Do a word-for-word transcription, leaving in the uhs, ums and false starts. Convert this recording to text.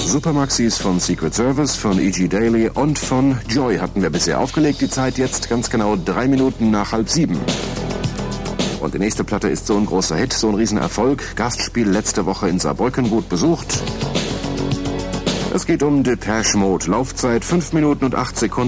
Supermaxis von Secret Service, von E G Daily und von Joy hatten wir bisher aufgelegt. Die Zeit jetzt ganz genau drei Minuten nach halb sieben. Und die nächste Platte ist so ein großer Hit, so ein Riesenerfolg. Gastspiel letzte Woche in Saarbrücken, gut besucht. Es geht um Depeche Mode. Laufzeit fünf Minuten und acht Sekunden.